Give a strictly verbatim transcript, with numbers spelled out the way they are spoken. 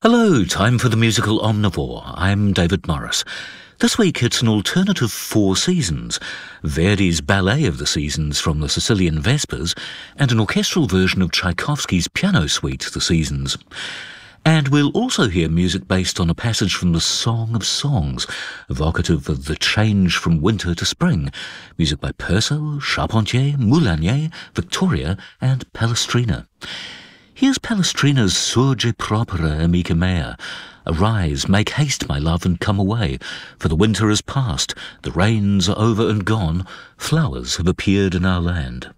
Hello, time for the musical omnivore. I'm David Morris. This week it's an alternative Four Seasons, Verdi's Ballet of the Seasons from the Sicilian Vespers, and an orchestral version of Tchaikovsky's Piano Suite, The Seasons. And we'll also hear music based on a passage from the Song of Songs, evocative of the change from winter to spring. Music by Purcell, Charpentier, Moulanier, Victoria, and Palestrina. Here's Palestrina's Surge propria amica mea. Arise, make haste, my love, and come away, for the winter is past, the rains are over and gone, flowers have appeared in our land.